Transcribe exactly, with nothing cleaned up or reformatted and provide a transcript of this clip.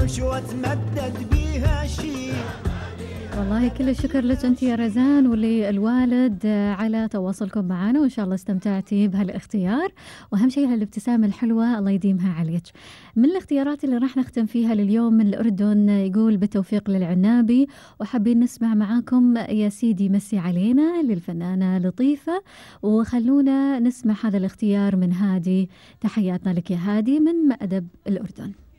فرش واتمدد بيها شي. والله كل الشكر لك أنت يا رزان وللوالد على تواصلكم معنا، وإن شاء الله استمتعتي بهالاختيار، وأهم شيء هالابتسامة الحلوة الله يديمها عليك. من الاختيارات اللي راح نختم فيها لليوم من الأردن يقول بالتوفيق للعنابي، وحابين نسمع معاكم يا سيدي مسي علينا للفنانة لطيفة، وخلونا نسمع هذا الاختيار من هادي. تحياتنا لك يا هادي من مأدب الأردن.